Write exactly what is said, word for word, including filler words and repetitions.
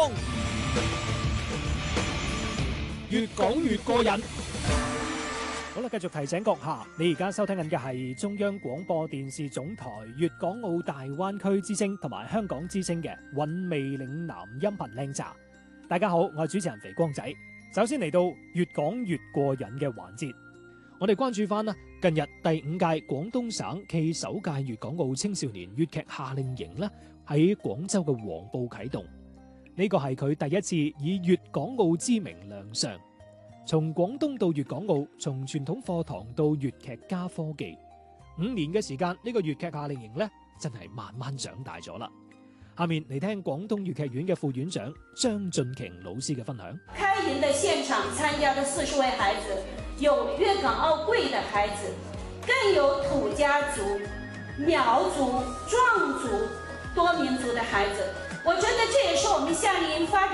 風，越講越過癮。好啦，繼續提醒閣下，你而家收聽緊嘅係中央廣播電視總台粵港澳大灣區之聲同埋香港之聲嘅韻味嶺南音頻靚茶。大家好，我係主持人肥光仔。首先嚟到越講越過癮嘅環節，我哋關注翻啦，近日第五屆廣東省暨首屆粵港澳青少年粵劇夏令營咧喺廣州嘅黃埔啟動，呢個係佢第一次以粵港澳之名亮相。從廣東到粵港澳，從傳統課堂到粵劇加科技，五年嘅時間，呢個粵劇夏令營呢真係慢慢長大咗啦。下面嚟聽廣東粵劇院嘅副院長張俊瓊老師嘅分享。 開營的現場參加的四十位孩子，有粵港澳貴的孩子，更有土家族、苗族、壯族、多民族的孩子。我覺得這也是我們夏令營發展